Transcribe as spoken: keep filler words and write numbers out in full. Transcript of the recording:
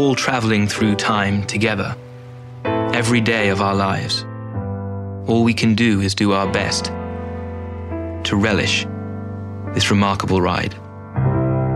all traveling through time together, every day of our lives. All we can do is do our best to relish this remarkable ride.